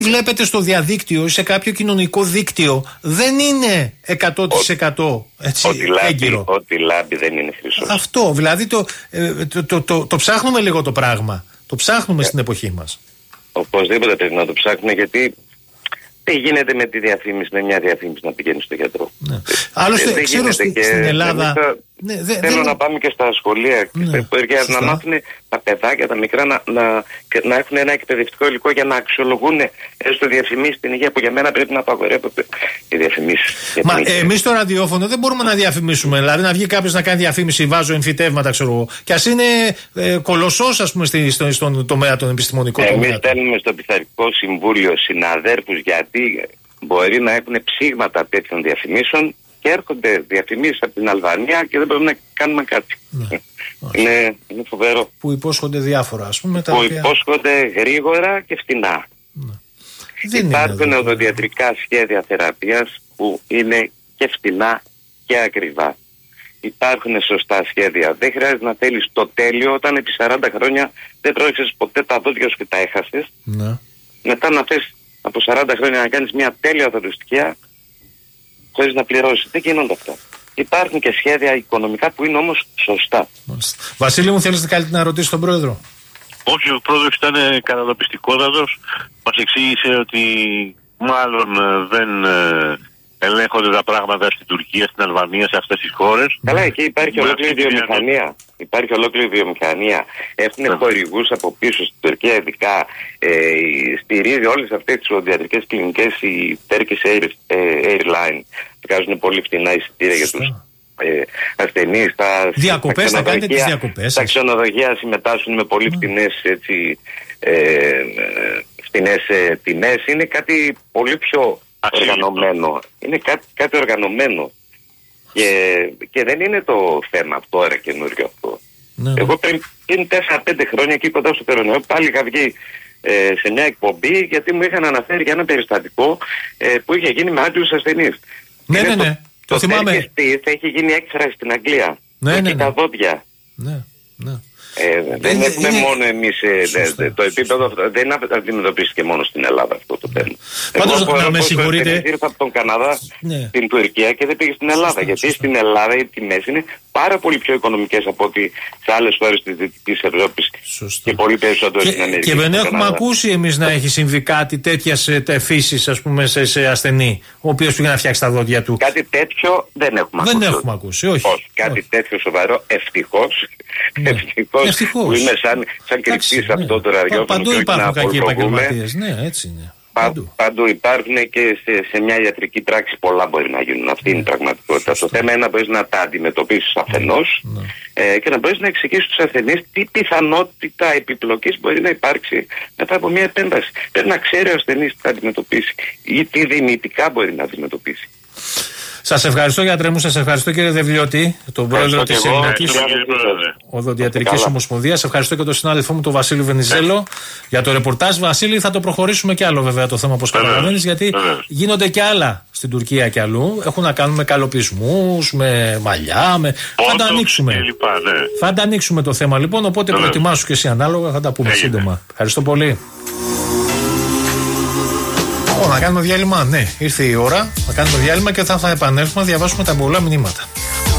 βλέπετε στο διαδίκτυο ή σε κάποιο κοινωνικό δίκτυο δεν είναι 100% έτσι, έγκυρο. Ό,τι λάμπει δεν είναι χρυσό. Αυτό, δηλαδή το ψάχνουμε λίγο το πράγμα. Το ψάχνουμε στην εποχή μας. Οπωσδήποτε πρέπει να το ψάχνουμε, γιατί τι γίνεται με τη διαφήμιση, με μια διαφήμιση να πηγαίνει στο γιατρό. Ναι. Άλλωστε, ξέρω στην Ελλάδα. Θέλω να πάμε και στα σχολεία και στα υπουργεία να μάθουν τα παιδάκια, τα μικρά, να έχουν ένα εκπαιδευτικό υλικό για να αξιολογούν έστω διαφημίσεις στην υγεία, που για μένα πρέπει να απαγορεύονται οι διαφημίσεις. Μα εμείς στο ραδιόφωνο δεν μπορούμε να διαφημίσουμε. Δηλαδή να βγει κάποιος να κάνει διαφήμιση, βάζω εμφυτεύματα, ξέρω εγώ. Κι ας είναι κολοσσός, ας πούμε, στον τομέα των επιστημονικών. Εμείς στέλνουμε στο Πειθαρχικό Συμβούλιο συναδέρφους, γιατί μπορεί να έχουν ψήγματα τέτοιων διαφημίσεων και έρχονται διαφημίσεις από την Αλβανία και δεν πρέπει να κάνουμε κάτι. Είναι φοβερό. Που υπόσχονται διάφορα, ας πούμε. Υπόσχονται γρήγορα και φτηνά. Υπάρχουν οδοντιατρικά σχέδια θεραπείας που είναι και φτηνά και ακριβά. Υπάρχουν σωστά σχέδια. Δεν χρειάζεται να θέλεις το τέλειο όταν επί 40 χρόνια δεν πρόκειται ποτέ τα δόντια σου και τα έχασες. Μετά να θες από 40 χρόνια να κάνεις μια τέλεια οδοντοστοιχεία χωρίς να πληρώσεις. Δεν γίνονται αυτά. Υπάρχουν και σχέδια οικονομικά που είναι όμως σωστά. Βασίλη μου, θέλεις κάτι να ρωτήσεις τον πρόεδρο? Όχι, ο πρόεδρος ήταν καταδοπιστικότατος. Μας εξήγησε ότι μάλλον δεν ελέγχονται τα πράγματα στην Τουρκία, στην Αλβανία, σε αυτές τις χώρες. Καλά, εκεί υπάρχει ολόκληρη βιομηχανία. Υπάρχει ολόκληρη βιομηχανία. Έχουν χορηγούς από πίσω στην Τουρκία, ειδικά στηρίζει όλες αυτές τις οδοντιατρικές κλινικές η Turkish Airline. Βγάζουν πολύ φτηνά εισιτήρια για τους ασθενείς. Διακοπές, θα κάνετε τις διακοπές. Τα ξενοδοχεία συμμετάσχουν με πολύ φτηνές τιμές. Είναι κάτι πολύ πιο οργανωμένο. Είναι κάτι οργανωμένο. Και δεν είναι το θέμα αυτό τώρα καινούριο αυτό. Εγώ πριν 4-5 χρόνια εκεί κοντά στο Περονιό πάλι είχα βγει σε μια εκπομπή, γιατί μου είχαν αναφέρει για ένα περιστατικό που είχε γίνει με άγγλους ασθενείς. Ναι. Το θυμάμαι. Θα έχει γίνει έκφραση στην Αγγλία. Και τα δόντια. Ναι. Δεν έχουμε μόνο εμείς το επίπεδο αυτό. Δεν αντιμετωπίστηκε μόνο στην Ελλάδα αυτό το θέμα. Πάντως να με συγχωρείτε. Ήρθα από τον Καναδά στην Τουρκία και δεν πήγε στην Ελλάδα. Γιατί στην Ελλάδα οι τιμές είναι πάρα πολύ πιο οικονομικές από ότι σε άλλες χώρες της Δυτικής Ευρώπης. Και πολύ περισσότερο στην Αμερική. Και δεν έχουμε ακούσει εμείς να έχει συμβεί κάτι τέτοιας φύσης, ας πούμε, σε ασθενή, ο οποίος πήγε να φτιάξει τα δόντια του. Κάτι τέτοιο δεν έχουμε ακούσει. Δεν έχουμε ακούσει, όχι. Κάτι τέτοιο σοβαρό, ευτυχώς. Ευτυχώς. Που είμαι σαν κρυφτής αυτό το ραδιόφωνο. Παντού υπάρχουν κακοί επαγγελματίες. Ναι, έτσι είναι. Παντού υπάρχουν και σε μια ιατρική πράξη πολλά μπορεί να γίνουν. Αυτή είναι η πραγματικότητα. Το θέμα είναι να μπορείς να τα αντιμετωπίσεις αφενός και να μπορείς να εξηγήσεις στους ασθενείς τι πιθανότητα επιπλοκής μπορεί να υπάρξει μετά από μια επέμβαση. Πρέπει να ξέρει ο ασθενής τι θα αντιμετωπίσει ή τι δυνητικά μπορεί να αντιμετωπίσει. Σας ευχαριστώ, γιατρέ μου, σας ευχαριστώ, κύριε Δευλιώτη, τον πρόεδρο της Ελληνικής Οδοντιατρικής Ομοσπονδίας. Ευχαριστώ και τον συνάδελφό μου, τον Βασίλη Βενιζέλο, για το ρεπορτάζ. Βασίλη, θα το προχωρήσουμε κι άλλο, βέβαια, το θέμα, όπως καταλαβαίνεις, γιατί γίνονται κι άλλα στην Τουρκία κι αλλού. Έχουν να κάνουν με καλοπισμούς, με μαλλιά, θα τα ανοίξουμε. Θα τα ανοίξουμε το θέμα, λοιπόν, οπότε προετοιμάσου και εσύ ανάλογα, θα τα πούμε σύντομα. Ευχαριστώ πολύ. Να κάνουμε διάλειμμα, ναι, ήρθε η ώρα να κάνουμε διάλειμμα και θα επανέλθουμε να διαβάσουμε τα πολλά μηνύματα.